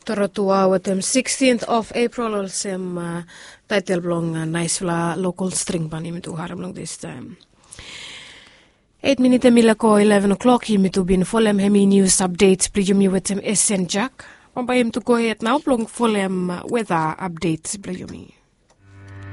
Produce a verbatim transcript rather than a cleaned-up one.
Toratua watem sixteenth of April olsem uh, title blong uh, nice la local string band imitu haram long this time. Eight minutes mila ko eleven o'clock imitu bin folem hemi news updates plijumi watem Essen Jack. Pambayim to go ahead now blong folem uh, weather updates plijumi.